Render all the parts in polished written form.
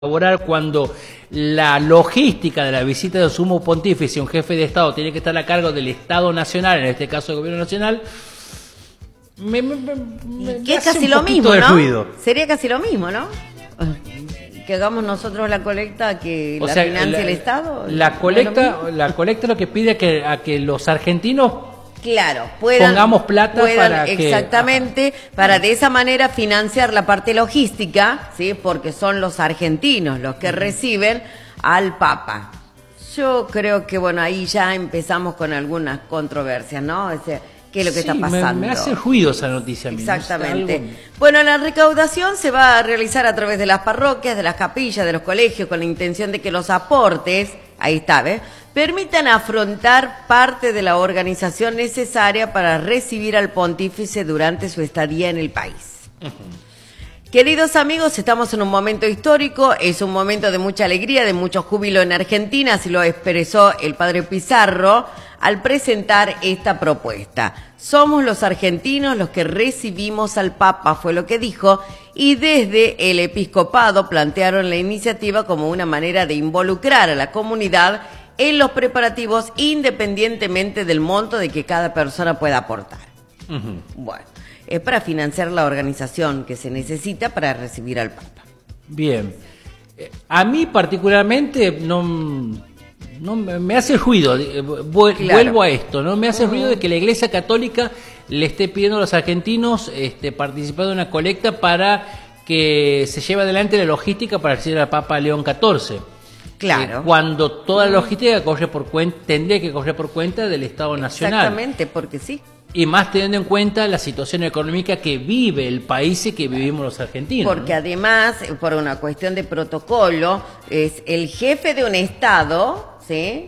colaborar cuando la logística de la visita del sumo pontífice, un jefe de Estado, tiene que estar a cargo del Estado nacional, en este caso el gobierno nacional, que es casi lo mismo, ¿no? Ruido. Sería casi lo mismo, ¿no? Que hagamos nosotros la colecta, que la financie el Estado. La colecta lo que pide a que los argentinos pongamos plata para que... Exactamente, para de esa manera financiar la parte logística, ¿sí? Porque son los argentinos los que reciben al Papa. Yo creo que, bueno, ahí ya empezamos con algunas controversias, ¿no? ¿Qué es lo que está pasando? Me hace ruido esa noticia. Exactamente. ¿No? Bueno, la recaudación se va a realizar a través de las parroquias, de las capillas, de los colegios, con la intención de que los aportes, ahí está, ¿ves?, permitan afrontar parte de la organización necesaria para recibir al pontífice durante su estadía en el país. Queridos amigos, estamos en un momento histórico, es un momento de mucha alegría, de mucho júbilo en Argentina, así lo expresó el padre Pizarro al presentar esta propuesta. Somos los argentinos los que recibimos al Papa, fue lo que dijo, y desde el episcopado plantearon la iniciativa como una manera de involucrar a la comunidad en los preparativos independientemente del monto de que cada persona pueda aportar. Bueno, es para financiar la organización que se necesita para recibir al Papa. Bien. A mí particularmente no me hace ruido, vuelvo a esto, ¿no? Me hace ruido de que la Iglesia Católica le esté pidiendo a los argentinos participar de una colecta para que se lleve adelante la logística para recibir al Papa León XIV. Claro. Cuando toda la logística tendría que correr por cuenta del Estado Nacional. Exactamente, porque sí. Y más teniendo en cuenta la situación económica que vive el país y que vivimos los argentinos. Porque además, por una cuestión de protocolo, es el jefe de un Estado, ¿sí?,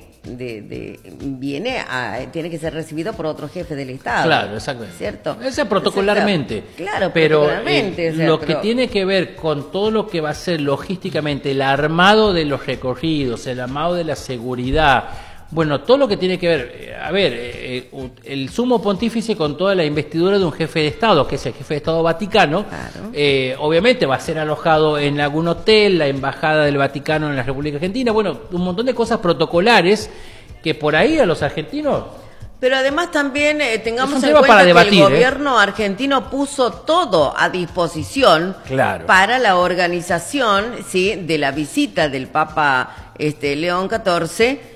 tiene que ser recibido por otro jefe del Estado. Claro, exactamente. ¿Cierto? Ese protocolarmente. Claro, pero protocolarmente. Lo que tiene que ver con todo lo que va a ser logísticamente, el armado de los recorridos, el armado de la seguridad, bueno, todo lo que tiene que ver, el sumo pontífice con toda la investidura de un jefe de Estado, que es el jefe de Estado Vaticano, claro. Obviamente va a ser alojado en algún hotel, la Embajada del Vaticano en la República Argentina, bueno, un montón de cosas protocolares que por ahí a los argentinos... Pero además también tengamos en cuenta que el gobierno argentino puso todo a disposición para la organización, ¿sí?, de la visita del Papa León XIV,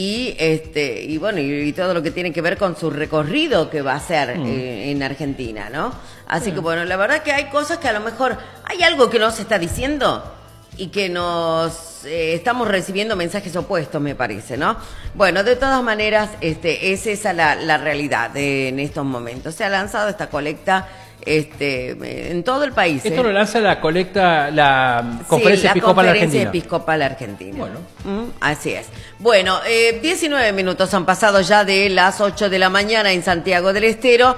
y bueno, y todo lo que tiene que ver con su recorrido que va a hacer en Argentina, ¿no? Así que bueno, la verdad que hay cosas que a lo mejor hay algo que no se está diciendo y que nos estamos recibiendo mensajes opuestos, me parece, ¿no? Bueno, de todas maneras, es esa la realidad en estos momentos. Se ha lanzado esta colecta en todo el país. Esto lo lanza la colecta, la Conferencia Episcopal Argentina. Conferencia Episcopal Argentina. Bueno. Así es. Bueno, 19 minutos han pasado ya de las 8 de la mañana en Santiago del Estero.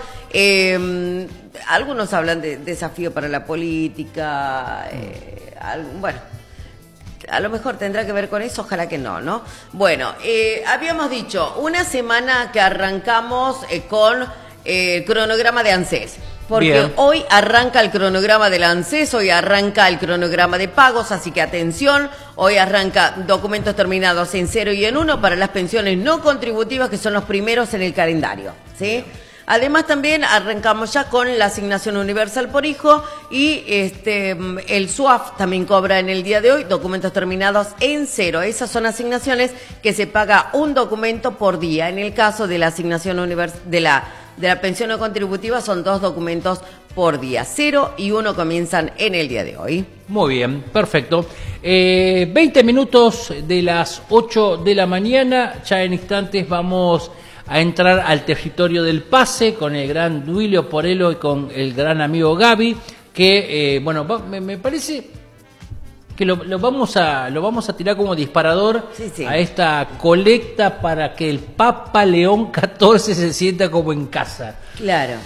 Algunos hablan de desafío para la política. Bueno, a lo mejor tendrá que ver con eso, ojalá que no, ¿no? Bueno, habíamos dicho, una semana que arrancamos con el cronograma de ANSES. Porque hoy arranca el cronograma del ANSES, hoy arranca el cronograma de pagos, así que atención, hoy arranca documentos terminados en 0 y en 1 para las pensiones no contributivas, que son los primeros en el calendario, ¿sí? Además también arrancamos ya con la asignación universal por hijo y el SUAF también cobra en el día de hoy documentos terminados en 0. Esas son asignaciones que se paga un documento por día. En el caso de la asignación de la pensión no contributiva son 2 documentos por día. 0 y 1 comienzan en el día de hoy. Muy bien, perfecto. 20 minutos de las 8 de la mañana. Ya en instantes vamos a entrar al territorio del pase con el gran Duilio Porello y con el gran amigo Gaby, que bueno, me parece que lo vamos a tirar como disparador a esta colecta para que el Papa León XIV se sienta como en casa. Claro.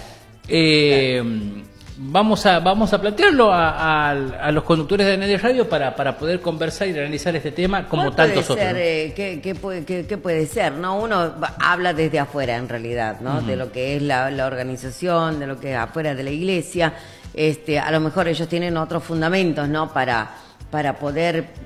Vamos a plantearlo a los conductores de ND Radio para poder conversar y analizar este tema como tantos otros. ¿Qué puede ser? ¿No? Uno habla desde afuera en realidad, ¿no? De lo que es la organización, de lo que es afuera de la iglesia. A lo mejor ellos tienen otros fundamentos, ¿no? Para para poder